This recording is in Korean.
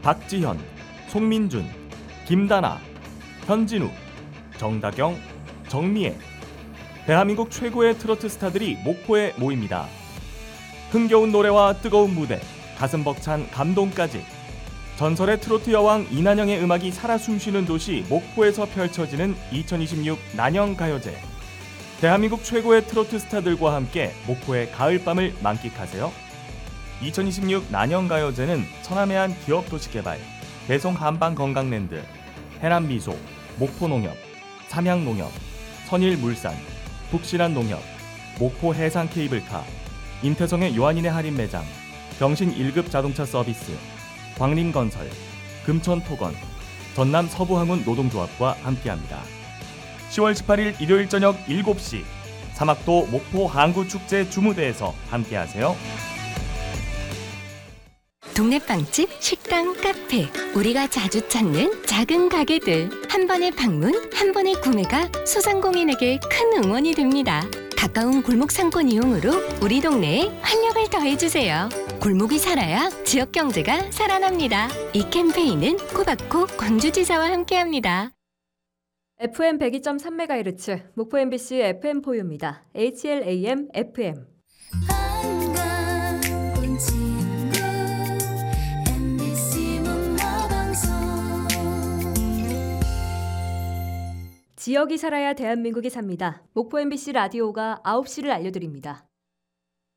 박지현, 송민준, 김다나, 현진우, 정다경, 정미애. 대한민국 최고의 트로트 스타들이 목포에 모입니다. 흥겨운 노래와 뜨거운 무대, 가슴 벅찬 감동까지. 전설의 트로트 여왕 이난영의 음악이 살아 숨쉬는 도시 목포에서 펼쳐지는 2026 난영가요제. 대한민국 최고의 트로트 스타들과 함께 목포의 가을밤을 만끽하세요. 2026 난영가요제는 천안해안 기업도시개발, 대송한방건강랜드, 해남미소, 목포농협, 삼양농협, 선일물산, 북신한농협, 목포해상케이블카, 임태성의 요한인의 할인매장, 경신 1급 자동차 서비스, 광림건설, 금천토건, 전남 서부항운 노동조합과 함께합니다. 10월 18일 일요일 저녁 7시 사막도 목포 항구축제 주무대에서 함께하세요. 동네 빵집, 식당, 카페, 우리가 자주 찾는 작은 가게들. 한 번의 방문, 한 번의 구매가 소상공인에게 큰 응원이 됩니다. 가까운 골목 상권 이용으로 우리 동네에 활력을 더해주세요. 골목이 살아야 지역 경제가 살아납니다. 이 캠페인은 코바코 광주지사와 함께합니다. FM 102.3MHz 목포 MBC FM 포유입니다. HLAM FM. 지역이 살아야 대한민국이 삽니다. 목포 MBC 라디오가 9시를 알려드립니다.